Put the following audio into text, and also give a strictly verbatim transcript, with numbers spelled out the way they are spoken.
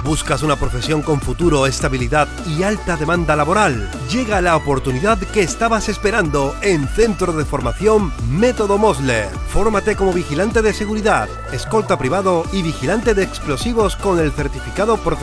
¿Buscas una profesión con futuro, estabilidad y alta demanda laboral? Llega la oportunidad que estabas esperando en Centro de Formación Método Mosler. Fórmate como vigilante de seguridad, escolta privado y vigilante de explosivos con el certificado profesional